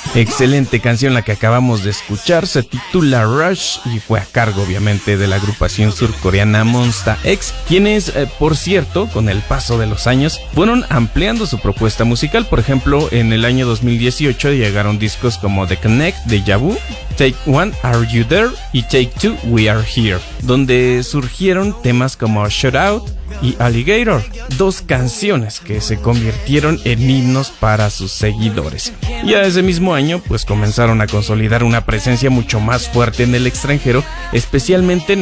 Excelente canción la que acabamos de escuchar, se titula Rush y fue a cargo obviamente de la agrupación surcoreana Monsta X, quienes por cierto con el paso de los años fueron ampliando su propuesta musical. Por ejemplo, en el año 2018 llegaron discos como The Connect, Deja Vu, Take One, Are You There y Take Two, We Are Here, donde surgieron temas como Shout Out y Alligator, dos canciones que se convirtieron en himnos para sus seguidores. Ya ese mismo año pues comenzaron a consolidar una presencia mucho más fuerte en el extranjero, especialmente en